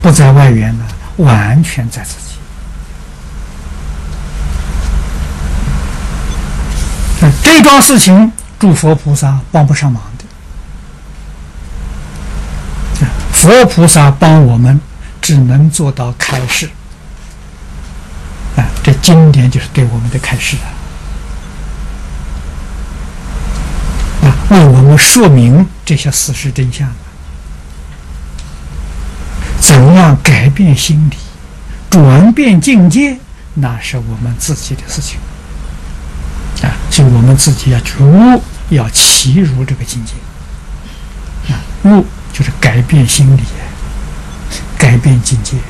不在外缘呢，完全在自己。这桩事情，诸佛菩萨帮不上忙的。佛菩萨帮我们，只能做到开示。这经典就是对我们的开示为我们说明这些事实真相。怎样改变心理，转变境界，那是我们自己的事情所以我们自己要契入这个境界入就是改变心理，改变境界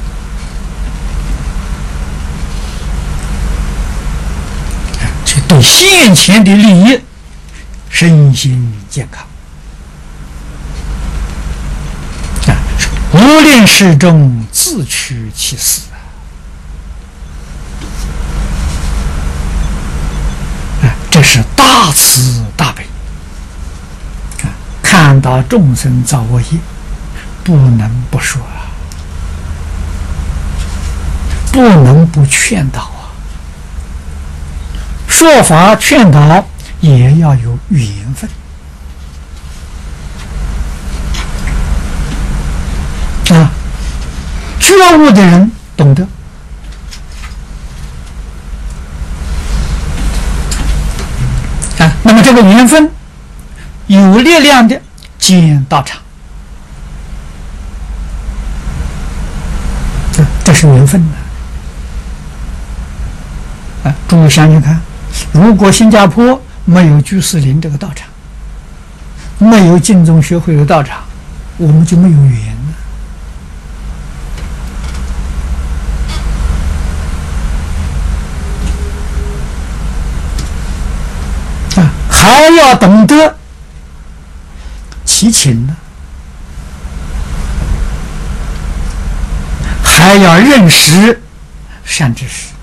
对现前的利益身心健康无恋事中自取其死这是大慈大悲看到众生造恶业，不能不说不能不劝导说法劝导也要有缘分觉悟的人懂得那么这个缘分有力量的建道场这是缘分诸位想想看，如果新加坡没有居士林这个道场，没有净宗学会的道场，我们就没有缘还要懂得祈请呢，还要认识善知识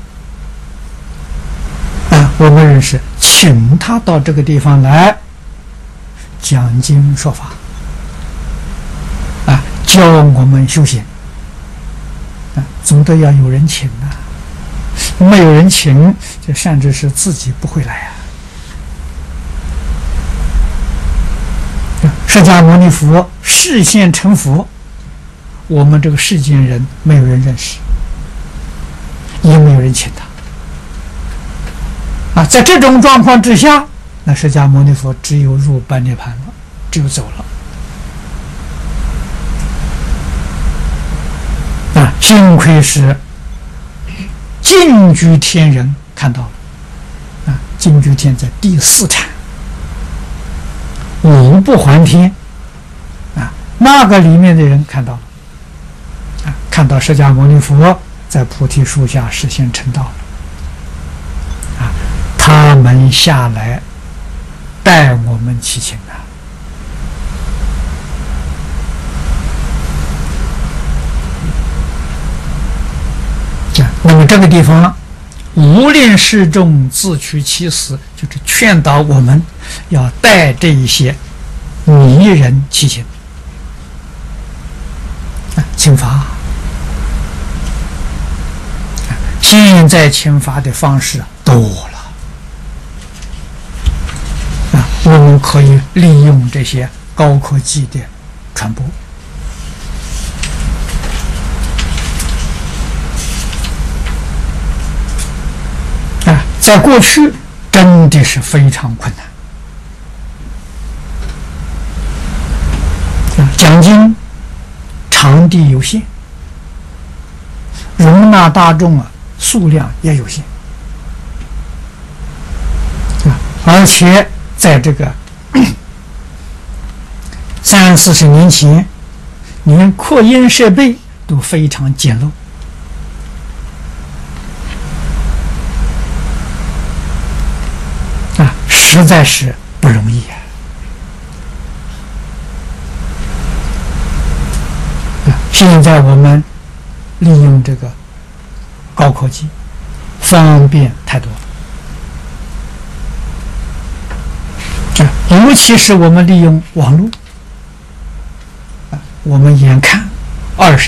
我们认识，请他到这个地方来讲经说法教我们修行总得要有人请没有人请，这善知识自己不会来释迦牟尼佛示现成佛，我们这个世间人没有人认识，也没有人请他在这种状况之下，那释迦牟尼佛只有入般涅盘了，只有走了幸亏是净居天人看到了净居天在第4禅五不还天那个里面的人看到了看到释迦牟尼佛在菩提树下实现成道了他们下来带我们祈请那么这个地方无恋事中自取其死，就是劝导我们要带这一些迷人祈请请法现在请法的方式多了我们可以利用这些高科技的传播在过去真的是非常困难讲经场地有限，容纳大众数量也有限而且在这个30-40年前，连扩音设备都非常简陋实在是不容易现在我们利用这个高科技方便太多了尤其是我们利用网络我们眼看 20